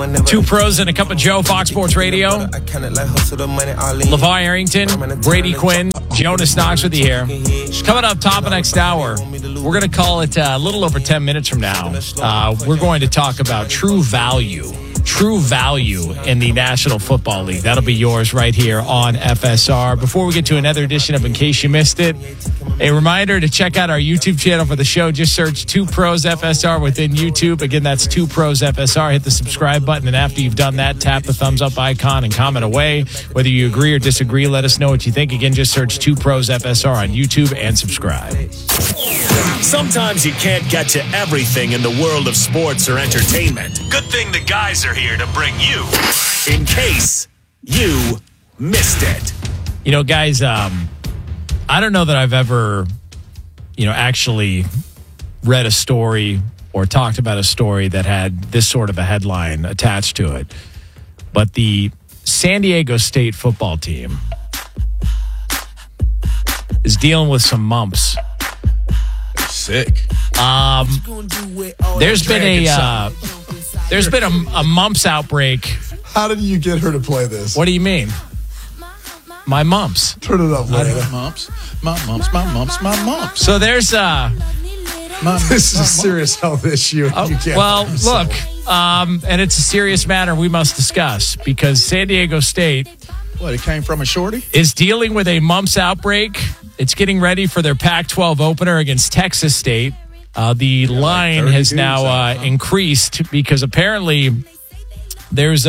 Two pros and a cup of Joe, Fox Sports Radio. LeVar Arrington, Brady Quinn, Jonas Knox with you here. Coming up top of next hour, we're going to call it a little over 10 minutes from now. We're going to talk about true value in the National Football League. That'll be yours right here on FSR. Before we get to another edition of In Case You Missed It, a reminder to check out our YouTube channel for the show. Just search 2 Pros FSR within YouTube. Again, that's 2 Pros FSR. Hit the subscribe button, and after you've done that, tap the thumbs up icon and comment away. Whether you agree or disagree, let us know what you think. Again, just search 2 Pros FSR on YouTube and subscribe. Sometimes you can't get to everything in the world of sports or entertainment. Good thing the guys are here to bring you In Case You Missed It. You know, guys, I don't know that I've ever, actually read a story or talked about a story that had this sort of a headline attached to it. But the San Diego State football team is dealing with some mumps. Sick. There's been a mumps outbreak. How did you get her to play this? What do you mean? My mumps. Turn it up, later. My mumps. So there's this is a serious health issue. Look, and it's a serious matter we must discuss because San Diego State, it came from a shorty? Is dealing with a mumps outbreak. It's getting ready for their Pac-12 opener against Texas State. The line has now increased because apparently there's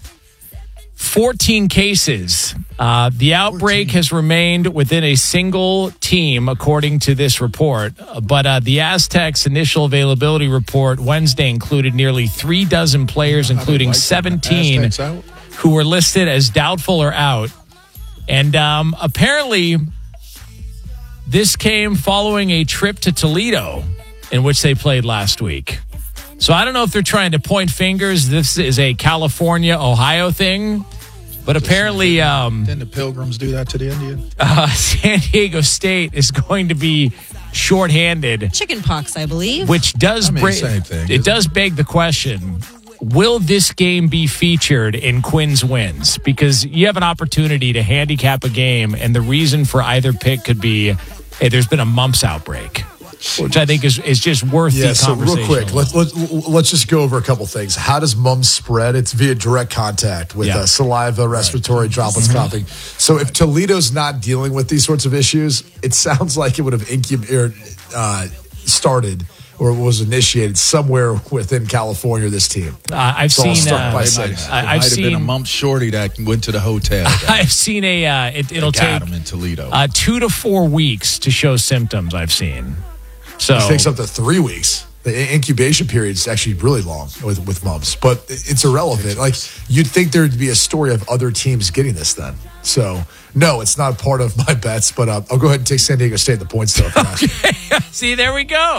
14 cases. The outbreak has remained within a single team, according to this report. But the Aztecs' initial availability report Wednesday included nearly 3 dozen players, including 17 who were listed as doubtful or out. And apparently this came following a trip to Toledo in which they played last week. So I don't know if they're trying to point fingers. This is a California, Ohio thing. But apparently... Didn't the Pilgrims do that to the Indians? San Diego State is going to be shorthanded. Chickenpox, I believe. Which does same thing. It does beg the question, will this game be featured in Quinn's Wins? Because you have an opportunity to handicap a game, and the reason for either pick could be, hey, there's been a mumps outbreak, which I think is just worth the conversation. So real quick, let's just go over a couple things. How does mumps spread? It's via direct contact with saliva, respiratory droplets, coughing. So if Toledo's not dealing with these sorts of issues, it sounds like it would have started or was initiated somewhere within California. This team, I've seen been a mumps shorty that went to the hotel. I've seen it'll take them in Toledo 2 to 4 weeks to show symptoms. I've seen. So it takes up to 3 weeks. The incubation period is actually really long with mumps, but it's irrelevant. Like, you'd think there'd be a story of other teams getting this then. So, no, it's not part of my bets, but I'll go ahead and take San Diego State the points, though. Okay. See, there we go.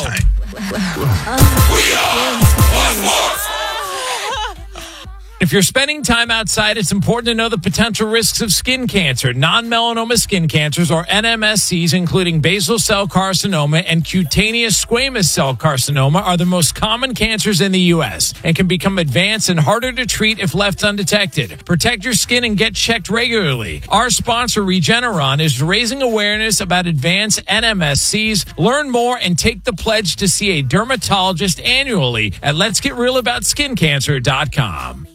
If you're spending time outside, it's important to know the potential risks of skin cancer. Non-melanoma skin cancers, or NMSCs, including basal cell carcinoma and cutaneous squamous cell carcinoma, are the most common cancers in the U.S. and can become advanced and harder to treat if left undetected. Protect your skin and get checked regularly. Our sponsor, Regeneron, is raising awareness about advanced NMSCs. Learn more and take the pledge to see a dermatologist annually at letsgetrealaboutSkinCancer.com.